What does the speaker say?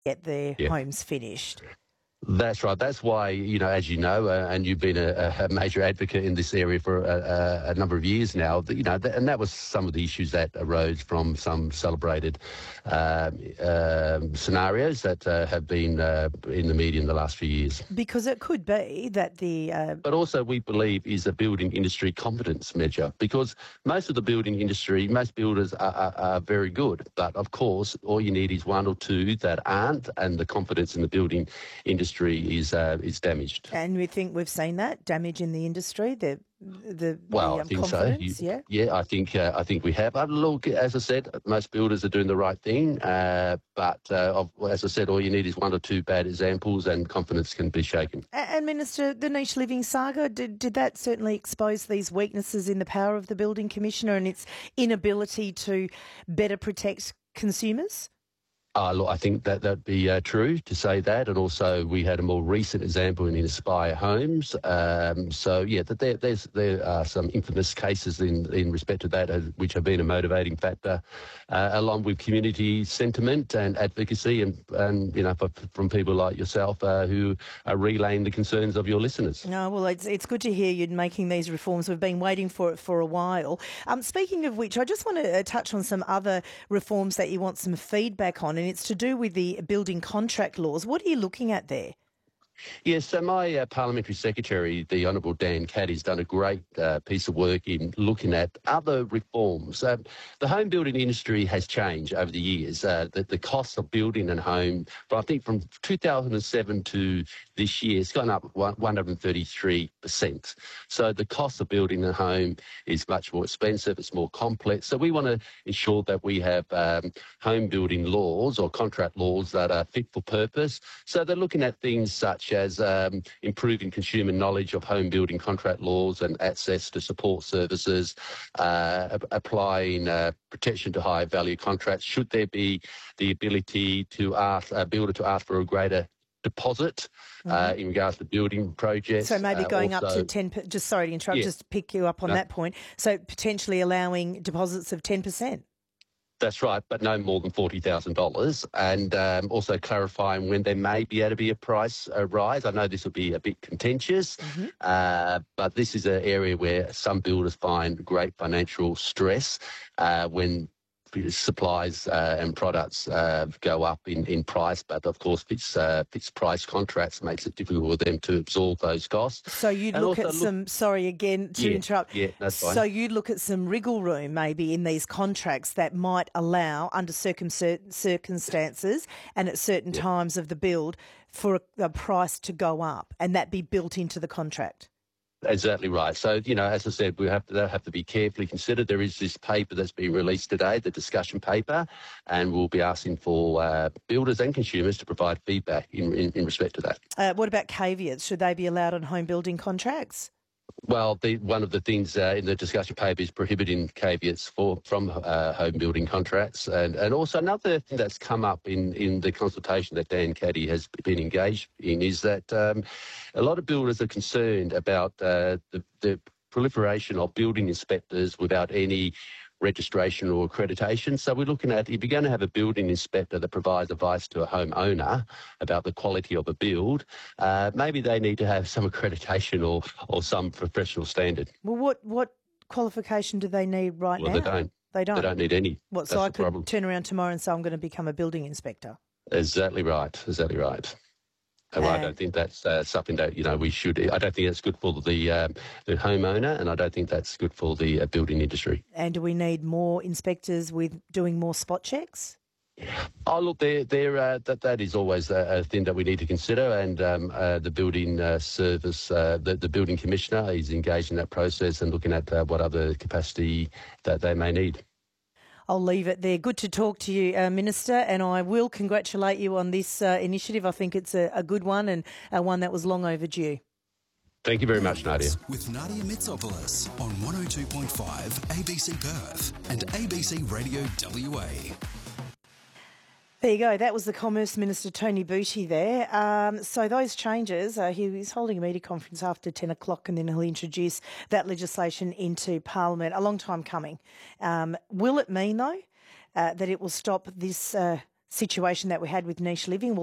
get their Yeah. homes finished. That's right. That's why, as you know, and you've been a major advocate in this area for a number of years now, and that was some of the issues that arose from some celebrated scenarios that have been in the media in the last few years. Because it could be that But also we believe is a building industry confidence measure, because most of the building industry, most builders are very good. But of course, all you need is one or two that aren't, and the confidence in the building industry is damaged. And we think we've seen that damage in the industry, I think confidence, so. yeah? Yeah, I think we have. Look, as I said, most builders are doing the right thing, but as I said, all you need is one or two bad examples and confidence can be shaken. And Minister, the Niche Living saga, did that certainly expose these weaknesses in the power of the Building Commissioner and its inability to better protect consumers? Look, I think that'd be true to say that, and also we had a more recent example in Inspire Homes. There are some infamous cases in respect to that, which have been a motivating factor, along with community sentiment and advocacy, and from people like yourself who are relaying the concerns of your listeners. No, well, it's good to hear you making these reforms. We've been waiting for it for a while. Speaking of which, I just want to touch on some other reforms that you want some feedback on. And it's to do with the building contract laws. What are you looking at there? Yes, so my Parliamentary Secretary, the Honourable Dan Caddy, has done a great piece of work in looking at other reforms. The home building industry has changed over the years. The cost of building a home, I think from 2007 to this year, it's gone up 133%. So the cost of building a home is much more expensive, it's more complex. So we want to ensure that we have home building laws or contract laws that are fit for purpose. So they're looking at things such as improving consumer knowledge of home building contract laws and access to support services, applying protection to high value contracts. Should there be the ability to ask a builder to ask for a greater deposit in regards to building projects? So maybe going up to 10, just sorry to interrupt, just to pick you up on that point. So potentially allowing deposits of 10%. That's right, but no more than $40,000, and also clarifying when there may be able to be a price rise. I know this will be a bit contentious, but this is an area where some builders find great financial stress when supplies and products go up in price, but of course fixed price contracts makes it difficult for them to absorb those costs. So you'd look at some, sorry again to interrupt. Yeah, that's fine. So you'd look at some wriggle room maybe in these contracts that might allow, under circumstances and at certain times of the build, for a price to go up, and that be built into the contract. Exactly right. So, as I said, they'll have to be carefully considered. There is this paper that's been released today, the discussion paper, and we'll be asking for builders and consumers to provide feedback in respect to that. What about caveats? Should they be allowed on home building contracts? Well, one of the things in the discussion paper is prohibiting caveats from home building contracts. And also another thing that's come up in the consultation that Dan Caddy has been engaged in is that a lot of builders are concerned about the proliferation of building inspectors without any registration or accreditation. So we're looking at, if you're going to have a building inspector that provides advice to a homeowner about the quality of a build, maybe they need to have some accreditation or some professional standard. Well, what qualification do they need now? Well, they don't. They don't? They don't need any. What, so I could turn around tomorrow and say I'm going to become a building inspector? Exactly right. Exactly right. And I don't think that's something that we should. I don't think that's good for the homeowner, and I don't think that's good for the building industry. And do we need more inspectors with doing more spot checks? Oh, look, that is always a thing that we need to consider, and the building service, the building commissioner is engaged in that process and looking at what other capacity that they may need. I'll leave it there. Good to talk to you, Minister, and I will congratulate you on this initiative. I think it's a good one and one that was long overdue. Thank you very much, Nadia. With Nadia Mitsopoulos on 102.5 ABC Perth and ABC Radio WA. There you go. That was the Commerce Minister, Tony Butty, there. So those changes, he's holding a media conference after 10 o'clock and then he'll introduce that legislation into Parliament. A long time coming. Will it mean, though, that it will stop this situation that we had with niche living.